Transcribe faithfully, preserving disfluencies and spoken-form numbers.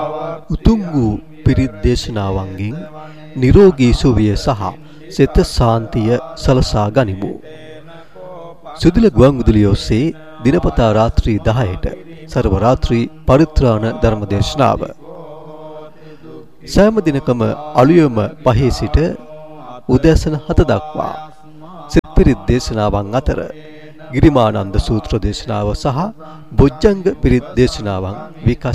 උතුම් වූ පිරිත් දේශනාවන්ගෙන් නිරෝගී සුවය සහ සිත සාන්තිය සලසා ගනිමු. සුදුල ගුවන් විදුලිය ඔස්සේ දිනපතා රාත්‍රී දහයට සර්ව රාත්‍රී පරිත්‍රාණ ධර්ම දේශනාව. සෑම දිනකම අලුයම පහේ සිට උදෑසන හත දක්වා සිත පිරිත් දේශනාවන් අතර ගිරිමානන්ද සූත්‍ර දේශනාව සහ බොජ්ජංග පිරිත් දේශනාවන් විකාශ